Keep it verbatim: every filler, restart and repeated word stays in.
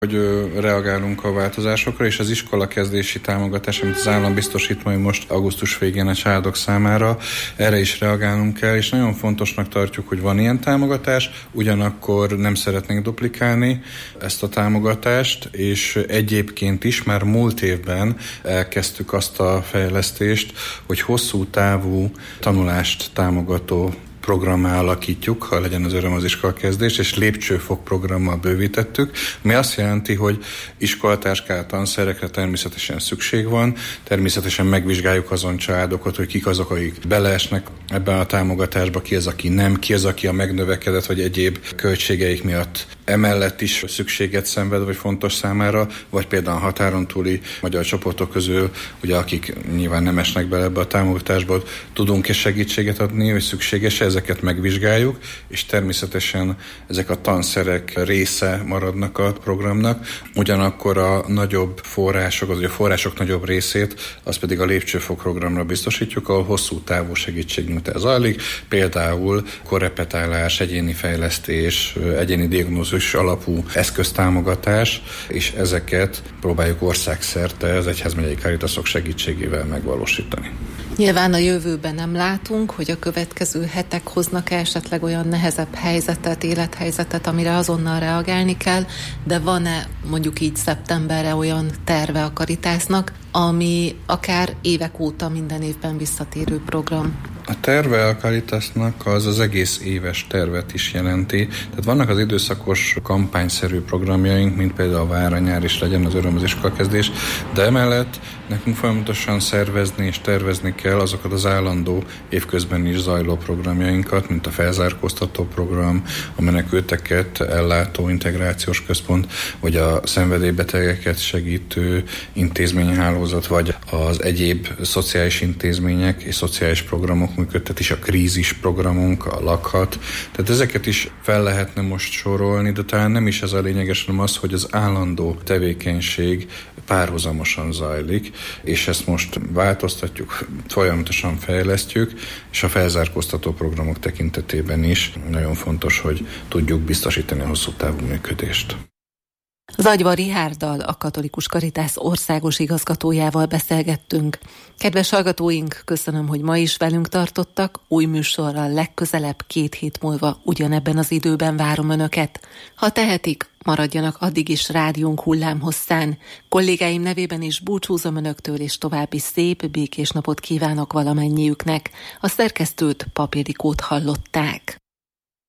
hogy reagálunk a változásokra, és az iskolakezdési támogatás, amit az állam biztosít majd most augusztus végén a családok számára, erre is reagálnunk kell, és nagyon fontosnak tartjuk, hogy van ilyen támogatás, ugyanakkor nem szeretnénk duplikálni ezt a támogatást, és egyébként is már múlt évben elkezdtük azt a fejlesztést, hogy hosszú távú tanulást támogató programmá alakítjuk, ha legyen az öröm az iskolakezdés, és lépcsőfok programmal bővítettük, ami azt jelenti, hogy iskolatáskát, tanszerekre természetesen szükség van, természetesen megvizsgáljuk azon családokat, hogy kik azok, akik beleesnek ebben a támogatásba, ki az, aki nem, ki az, aki a megnövekedett, vagy egyéb költségeik miatt emellett is szükséget szenved, vagy fontos számára, vagy például a határon túli magyar csoportok közül, ugye akik nyilván nem esnek bele ebbe a támogatásba, tudunk-e segítséget adni, hogy szükséges, ezeket megvizsgáljuk, és természetesen ezek a tanszerek része maradnak a programnak, ugyanakkor a nagyobb források, az, a források nagyobb részét, az pedig a lépcsőfok programra biztosítjuk, ahol hosszú távú segítségnyújtás zajlik, például korrepetálás, egyéni fejlesztés, egyéni diagnózis alapú eszköztámogatás, és ezeket próbáljuk országszerte az egyházmegyei Caritasok segítségével megvalósítani. Nyilván a jövőben nem látunk, hogy a következő hetek hoznak esetleg olyan nehezebb helyzetet, élethelyzetet, amire azonnal reagálni kell, de van-e mondjuk így szeptemberre olyan terve a Caritasnak, ami akár évek óta minden évben visszatérő program? A terve a Caritasnak az az egész éves tervet is jelenti. Tehát vannak az időszakos kampányszerű programjaink, mint például a Vár a nyár is legyen, az öröm az iskolakezdés, de emellett nekünk folyamatosan szervezni és tervezni kell azokat az állandó évközben is zajló programjainkat, mint a felzárkóztató program, a menekülteket ellátó integrációs központ, vagy a szenvedélybetegeket segítő intézményhálózat, vagy az egyéb szociális intézmények és szociális programok működtetés, a krízis programunk, a lakhat. Tehát ezeket is fel lehetne most sorolni, de talán nem is ez a lényeges, hanem az, hogy az állandó tevékenység párhuzamosan zajlik, és ezt most változtatjuk, folyamatosan fejlesztjük, és a felzárkóztató programok tekintetében is nagyon fontos, hogy tudjuk biztosítani a hosszú távú működést. Zagyva Richárddal, a Katolikus Caritas országos igazgatójával beszélgettünk. Kedves hallgatóink, köszönöm, hogy ma is velünk tartottak. Új műsorral legközelebb két hét múlva ugyanebben az időben várom Önöket. Ha tehetik, maradjanak addig is rádiónk hullámhosszán. Kollégáim nevében is búcsúzom Önöktől, és további szép, békés napot kívánok valamennyiüknek. A szerkesztőt, Papírikót hallották.